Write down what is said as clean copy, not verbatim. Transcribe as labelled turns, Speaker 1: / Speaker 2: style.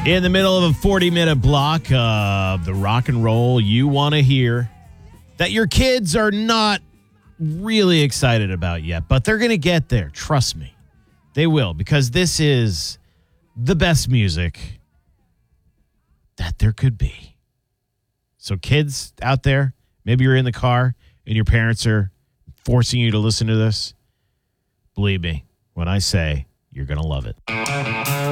Speaker 1: In the middle of a 40-minute block of the rock and roll you want to hear that your kids are not really excited about yet, but they're going to get there. Trust me. They will, because this is the best music that there could be. So kids out there, maybe you're in the car and your parents are forcing you to listen to this. Believe me when I say you're going to love it.